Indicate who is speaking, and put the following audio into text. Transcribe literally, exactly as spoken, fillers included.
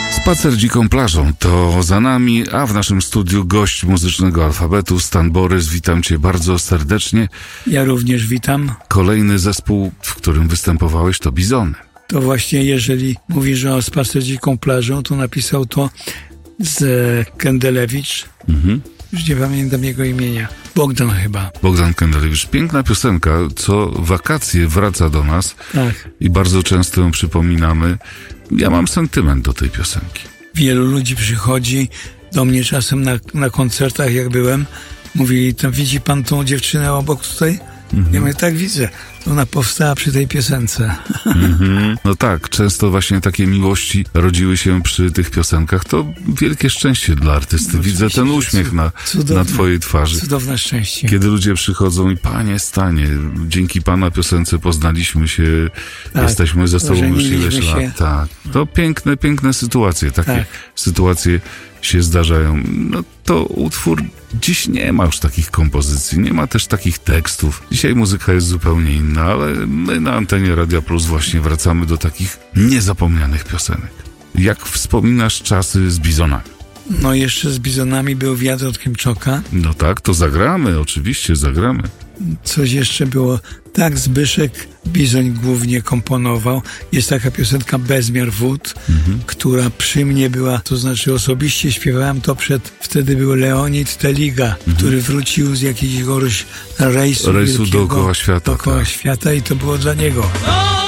Speaker 1: Spacer dziką plażą to za nami, a w naszym studiu gość muzycznego alfabetu Stan Borys. Witam cię bardzo serdecznie.
Speaker 2: Ja również witam.
Speaker 1: Kolejny zespół, w którym występowałeś, to Bizony.
Speaker 2: To właśnie, jeżeli mówisz o Spacer dziką plażą, to napisał to z Kendelewicz. Mhm. Już nie pamiętam jego imienia. Bogdan chyba.
Speaker 1: Bogdan Kendelewicz. Piękna piosenka, co wakacje wraca do nas.
Speaker 2: Tak.
Speaker 1: I bardzo często ją przypominamy. Ja mam sentyment do tej piosenki.
Speaker 2: Wielu ludzi przychodzi do mnie czasem na, na koncertach, jak byłem. Mówili, tam widzi pan tą dziewczynę obok tutaj? Mhm. Ja mówię, tak widzę. Ona powstała przy tej piosence.
Speaker 1: Mhm. No tak, często właśnie takie miłości rodziły się przy tych piosenkach. To wielkie szczęście dla artysty. No, widzę ten uśmiech na, na twojej twarzy.
Speaker 2: Cudowne szczęście.
Speaker 1: Kiedy ludzie przychodzą i panie Stanie, dzięki pana piosence poznaliśmy się, tak, jesteśmy ze sobą już ileś lat. Tak. To piękne, piękne sytuacje. Takie tak. sytuacje się zdarzają. No to utwór dziś nie ma już takich kompozycji, nie ma też takich tekstów. Dzisiaj muzyka jest zupełnie inna, ale my na antenie Radia Plus właśnie wracamy do takich niezapomnianych piosenek. Jak wspominasz czasy z Bizonami?
Speaker 2: No jeszcze z Bizonami był Wiatr od Klimczoka.
Speaker 1: No tak, to zagramy, oczywiście zagramy.
Speaker 2: Coś jeszcze było. Tak, Zbyszek Bizoń głównie komponował. Jest taka piosenka Bezmiar wód, mhm. która przy mnie była, to znaczy osobiście śpiewałem to przed, wtedy był Leonid Teliga, mhm. który wrócił z jakiegoś rejsu,
Speaker 1: rejsu dookoła świata.
Speaker 2: Dookoła
Speaker 1: tak.
Speaker 2: świata i to było dla niego.